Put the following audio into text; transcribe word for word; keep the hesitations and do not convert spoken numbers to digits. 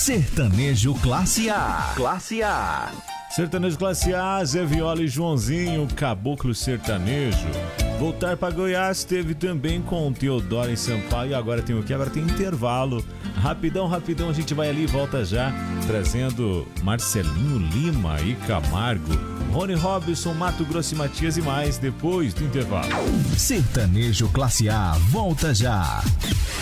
Sertanejo Classe A. Classe A. Sertanejo Classe A, Zé Viola e Joãozinho, Caboclo Sertanejo. Voltar para Goiás teve também com Teodoro em Sampaio. E agora tem o que? Agora tem intervalo. Rapidão, rapidão, a gente vai ali e volta já, trazendo Marcelinho Lima e Camargo, Rony Robson, Mato Grosso e Matias e mais depois do intervalo. Sertanejo Classe A, volta já.